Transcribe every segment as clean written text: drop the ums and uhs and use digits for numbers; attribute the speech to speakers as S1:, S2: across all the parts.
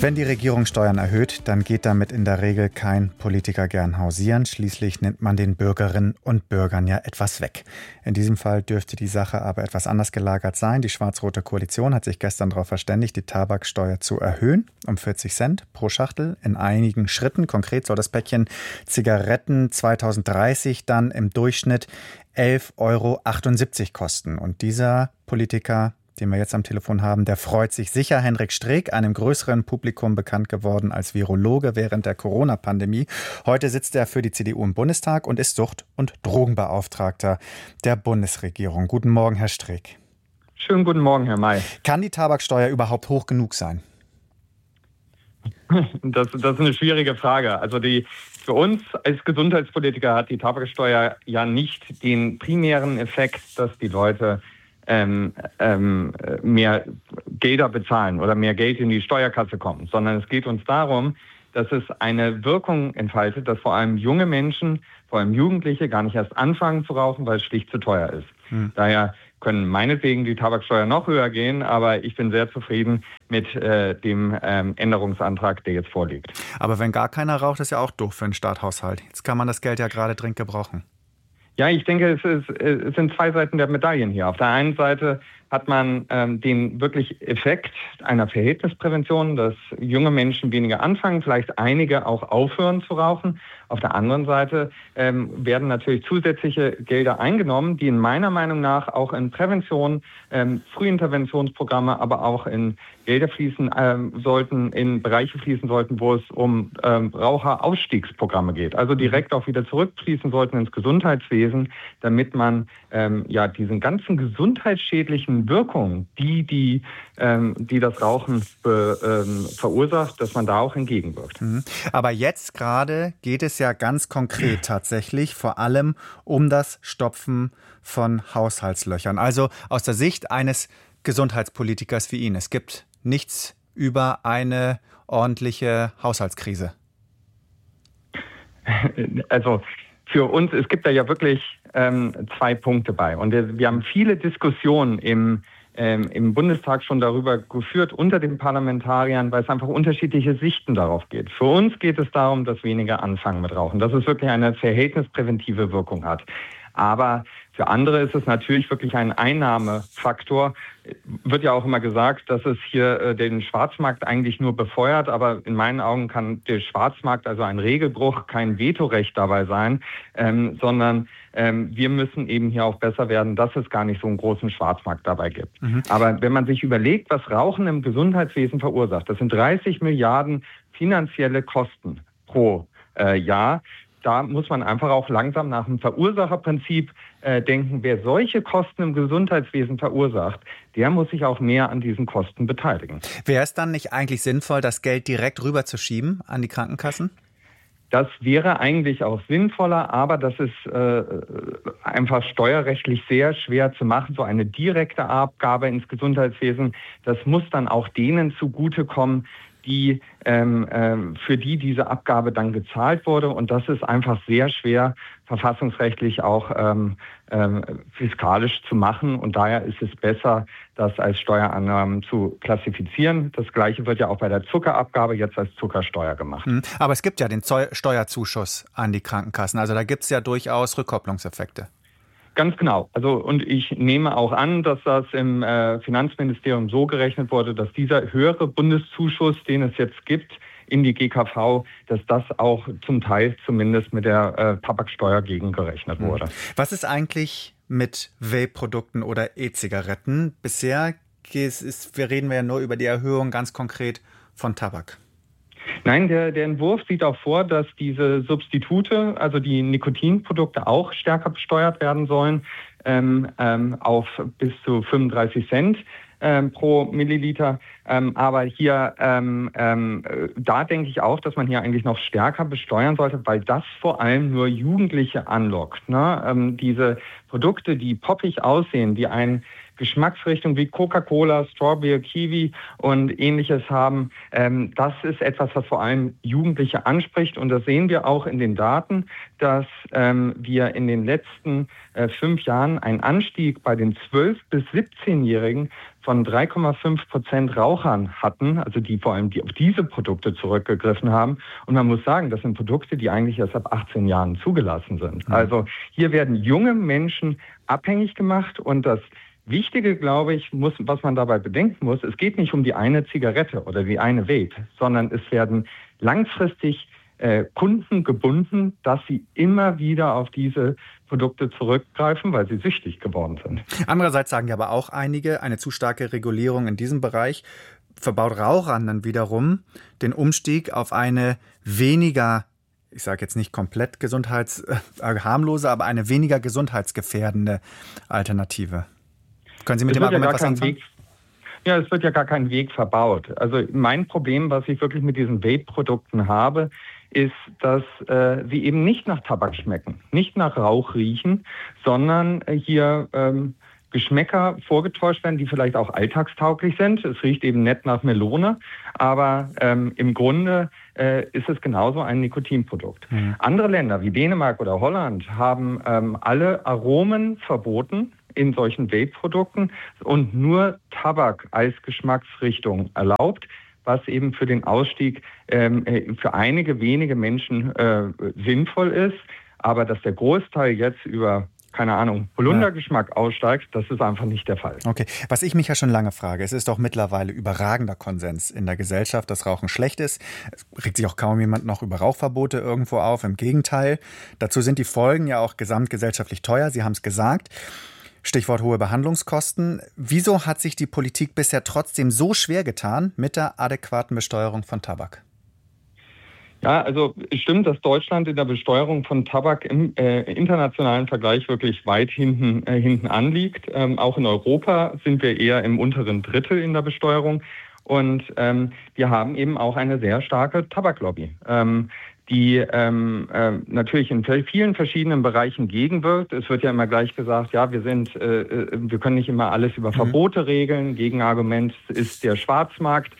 S1: Wenn die Regierung Steuern erhöht, dann geht damit in der Regel kein Politiker gern hausieren. Schließlich nimmt man den Bürgerinnen und Bürgern ja etwas weg. In diesem Fall dürfte die Sache aber etwas anders gelagert sein. Die schwarz-rote Koalition hat sich gestern darauf verständigt, die Tabaksteuer zu erhöhen um 40 Cent pro Schachtel in einigen Schritten. Konkret soll das Päckchen Zigaretten 2030 dann im Durchschnitt 11,78 € kosten. Und dieser Politiker, den wir jetzt am Telefon haben, der freut sich sicher. Henrik Streeck, einem größeren Publikum bekannt geworden als Virologe während der Corona-Pandemie. Heute sitzt er für die CDU im Bundestag und ist Sucht- und Drogenbeauftragter der Bundesregierung. Guten Morgen, Herr Streeck.
S2: Schönen guten Morgen, Herr May.
S1: Kann die Tabaksteuer überhaupt hoch genug sein?
S2: Das ist eine schwierige Frage. Also für uns als Gesundheitspolitiker hat die Tabaksteuer ja nicht den primären Effekt, dass die Leute mehr Gelder bezahlen oder mehr Geld in die Steuerkasse kommt, sondern es geht uns darum, dass es eine Wirkung entfaltet, dass vor allem junge Menschen, vor allem Jugendliche, gar nicht erst anfangen zu rauchen, weil es schlicht zu teuer ist. Daher können meinetwegen die Tabaksteuer noch höher gehen, aber ich bin sehr zufrieden mit dem Änderungsantrag, der jetzt vorliegt.
S1: Aber wenn gar keiner raucht, ist ja auch doof für den Staatshaushalt. Jetzt kann man das Geld ja gerade dringend gebrauchen.
S2: Ja, ich denke, es sind zwei Seiten der Medaillen hier. Auf der einen Seite hat man den wirklich Effekt einer Verhältnisprävention, dass junge Menschen weniger anfangen, vielleicht einige auch aufhören zu rauchen. Auf der anderen Seite werden natürlich zusätzliche Gelder eingenommen, die in meiner Meinung nach auch in Prävention, Frühinterventionsprogramme, aber auch in Gelder fließen sollten, in Bereiche fließen sollten, wo es um Raucherausstiegsprogramme geht. Also direkt auch wieder zurückfließen sollten ins Gesundheitswesen, damit man diesen ganzen gesundheitsschädlichen Wirkungen, die das Rauchen verursacht, dass man da auch entgegenwirkt.
S1: Aber jetzt gerade geht es ja ganz konkret tatsächlich vor allem um das Stopfen von Haushaltslöchern. Also aus der Sicht eines Gesundheitspolitikers wie ihn. Es gibt nichts über eine ordentliche Haushaltskrise. Also
S2: für uns, es gibt da ja wirklich 2 Punkte bei. Und wir haben viele Diskussionen im Bundestag schon darüber geführt unter den Parlamentariern, weil es einfach unterschiedliche Sichten darauf geht. Für uns geht es darum, dass weniger anfangen mit Rauchen, dass es wirklich eine verhältnispräventive Wirkung hat. Aber für andere ist es natürlich wirklich ein Einnahmefaktor. Wird ja auch immer gesagt, dass es hier den Schwarzmarkt eigentlich nur befeuert. Aber in meinen Augen kann der Schwarzmarkt, also ein Regelbruch, kein Vetorecht dabei sein, sondern wir müssen eben hier auch besser werden, dass es gar nicht so einen großen Schwarzmarkt dabei gibt. Aber wenn man sich überlegt, was Rauchen im Gesundheitswesen verursacht, das sind 30 Milliarden finanzielle Kosten pro Jahr. Da muss man einfach auch langsam nach dem Verursacherprinzip denken, wer solche Kosten im Gesundheitswesen verursacht, der muss sich auch mehr an diesen Kosten beteiligen.
S1: Wäre es dann nicht eigentlich sinnvoll, das Geld direkt rüberzuschieben an die Krankenkassen?
S2: Das wäre eigentlich auch sinnvoller, aber das ist einfach steuerrechtlich sehr schwer zu machen. So eine direkte Abgabe ins Gesundheitswesen, das muss dann auch denen zugutekommen, die für die diese Abgabe dann gezahlt wurde. Und das ist einfach sehr schwer, verfassungsrechtlich auch fiskalisch zu machen. Und daher ist es besser, das als Steuerannahmen zu klassifizieren. Das Gleiche wird ja auch bei der Zuckerabgabe jetzt als Zuckersteuer gemacht.
S1: Aber es gibt ja den Steuerzuschuss an die Krankenkassen. Also da gibt es ja durchaus Rückkopplungseffekte.
S2: Ganz genau. Also, und ich nehme auch an, dass das im Finanzministerium so gerechnet wurde, dass dieser höhere Bundeszuschuss, den es jetzt gibt, in die GKV, dass das auch zum Teil zumindest mit der Tabaksteuer gegengerechnet wurde.
S1: Was ist eigentlich mit Vape-Produkten oder E-Zigaretten? Bisher reden wir ja nur über die Erhöhung ganz konkret von Tabak.
S2: Nein, der Entwurf sieht auch vor, dass diese Substitute, also die Nikotinprodukte, auch stärker besteuert werden sollen, auf bis zu 35 Cent pro Milliliter. Aber hier, da denke ich auch, dass man hier eigentlich noch stärker besteuern sollte, weil das vor allem nur Jugendliche anlockt. Ne? Diese Produkte, die poppig aussehen, die ein Geschmacksrichtungen wie Coca-Cola, Strawberry, Kiwi und Ähnliches haben. Das ist etwas, was vor allem Jugendliche anspricht. Und das sehen wir auch in den Daten, dass wir in den letzten 5 Jahren einen Anstieg bei den 12- bis 17-Jährigen von 3,5% Rauchern hatten, also die vor allem auf diese Produkte zurückgegriffen haben. Und man muss sagen, das sind Produkte, die eigentlich erst ab 18 Jahren zugelassen sind. Also hier werden junge Menschen abhängig gemacht. Und das Wichtige, glaube ich, was man dabei bedenken muss, es geht nicht um die eine Zigarette oder die eine Vape, sondern es werden langfristig Kunden gebunden, dass sie immer wieder auf diese Produkte zurückgreifen, weil sie süchtig geworden sind.
S1: Andererseits sagen ja aber auch einige, eine zu starke Regulierung in diesem Bereich verbaut Rauchern dann wiederum den Umstieg auf eine weniger, ich sage jetzt nicht komplett harmlose, aber eine weniger gesundheitsgefährdende Alternative. Können Sie mit dem Argument was anfangen?
S2: Ja, es wird ja gar kein Weg verbaut. Also mein Problem, was ich wirklich mit diesen Vape-Produkten habe, ist, dass sie eben nicht nach Tabak schmecken, nicht nach Rauch riechen, sondern hier Geschmäcker vorgetäuscht werden, die vielleicht auch alltagstauglich sind. Es riecht eben nett nach Melone, aber im Grunde ist es genauso ein Nikotinprodukt. Andere Länder wie Dänemark oder Holland haben alle Aromen verboten in solchen Vape-Produkten und nur Tabak als Geschmacksrichtung erlaubt, was eben für den Ausstieg für einige wenige Menschen sinnvoll ist. Aber dass der Großteil jetzt über, keine Ahnung, Holundergeschmack aussteigt, das ist einfach nicht der Fall.
S1: Okay, was ich mich ja schon lange frage, es ist doch mittlerweile überragender Konsens in der Gesellschaft, dass Rauchen schlecht ist. Es regt sich auch kaum jemand noch über Rauchverbote irgendwo auf, im Gegenteil. Dazu sind die Folgen ja auch gesamtgesellschaftlich teuer, Sie haben es gesagt. Stichwort hohe Behandlungskosten. Wieso hat sich die Politik bisher trotzdem so schwer getan mit der adäquaten Besteuerung von Tabak?
S2: Ja, also es stimmt, dass Deutschland in der Besteuerung von Tabak im internationalen Vergleich wirklich weit hinten anliegt. Auch in Europa sind wir eher im unteren Drittel in der Besteuerung. Und wir haben eben auch eine sehr starke Tabaklobby, die natürlich in vielen verschiedenen Bereichen gegenwirkt. Es wird ja immer gleich gesagt, ja, wir können nicht immer alles über Verbote regeln. Gegenargument ist der Schwarzmarkt.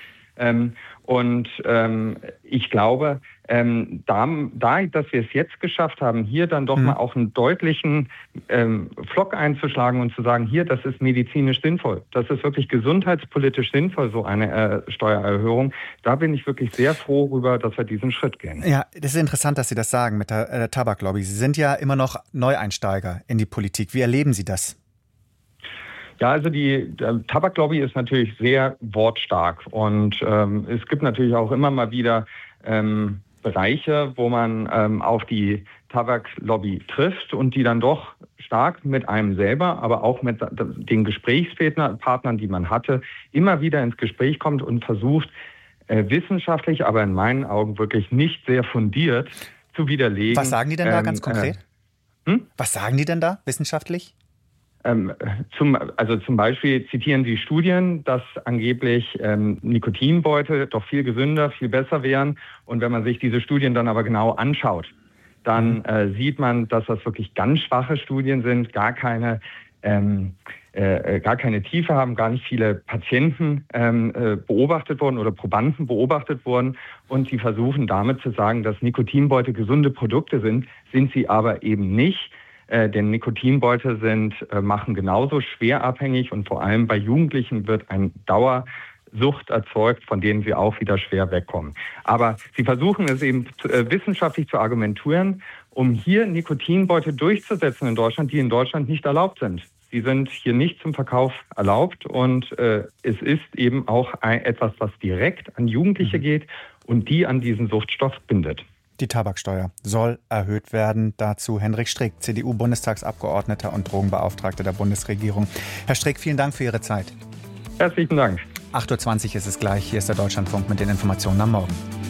S2: Ich glaube, dass wir es jetzt geschafft haben, hier dann doch mal auch einen deutlichen Pflock einzuschlagen und zu sagen, hier, das ist medizinisch sinnvoll, das ist wirklich gesundheitspolitisch sinnvoll, so eine Steuererhöhung. Da bin ich wirklich sehr froh darüber, dass wir diesen Schritt gehen.
S1: Ja, das ist interessant, dass Sie das sagen mit der Tabaklobby. Sie sind ja immer noch Neueinsteiger in die Politik. Wie erleben Sie das?
S2: Ja, also die Tabaklobby ist natürlich sehr wortstark und es gibt natürlich auch immer mal wieder Bereiche, wo man auf die Tabaklobby trifft und die dann doch stark mit einem selber, aber auch mit den Gesprächspartnern, die man hatte, immer wieder ins Gespräch kommt und versucht, wissenschaftlich, aber in meinen Augen wirklich nicht sehr fundiert zu widerlegen.
S1: Was sagen die denn da ganz konkret? Was sagen die denn da wissenschaftlich?
S2: Zum Beispiel zitieren die Studien, dass angeblich Nikotinbeutel doch viel gesünder, viel besser wären. Und wenn man sich diese Studien dann aber genau anschaut, dann sieht man, dass das wirklich ganz schwache Studien sind, gar keine Tiefe haben, gar nicht viele Patienten beobachtet wurden oder Probanden beobachtet wurden. Und sie versuchen damit zu sagen, dass Nikotinbeutel gesunde Produkte sind sie aber eben nicht. Denn Nikotinbeutel machen genauso schwer abhängig und vor allem bei Jugendlichen wird eine Dauersucht erzeugt, von denen sie auch wieder schwer wegkommen. Aber sie versuchen es eben wissenschaftlich zu argumentieren, um hier Nikotinbeutel durchzusetzen in Deutschland, die in Deutschland nicht erlaubt sind. Sie sind hier nicht zum Verkauf erlaubt und es ist eben auch etwas, was direkt an Jugendliche geht und die an diesen Suchtstoff bindet.
S1: Die Tabaksteuer soll erhöht werden. Dazu Hendrik Streeck, CDU-Bundestagsabgeordneter und Drogenbeauftragter der Bundesregierung. Herr Streeck, vielen Dank für Ihre Zeit.
S2: Herzlichen Dank.
S1: 8.20 Uhr ist es gleich. Hier ist der Deutschlandfunk mit den Informationen am Morgen.